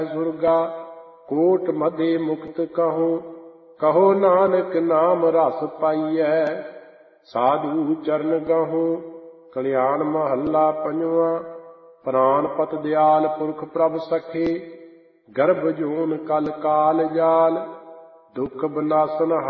ਸੁਰਗਾ ਕੋਟ ਮਦੇ ਮੁਕਤ ਕਹੋ। ਕਹੋ ਨਾਨਕ ਨਾਮ ਰਸ ਪਾਈਐ ਸਾਧੂ ਚਰਨ ਗਹੋ। ਕਲਿਆਣ ਮਹੱਲਾ ਪੰਜਵਾਂ। ਪ੍ਰਾਨਪਤ ਦਿਆਲ ਪੁਰਖ ਪ੍ਰਭ ਸਖੇ ਗਰਭ ਜੂਨ ਕਲ ਕਾਲ ਜਾਲ। ਦੁਖ ਬਨਾਸਨ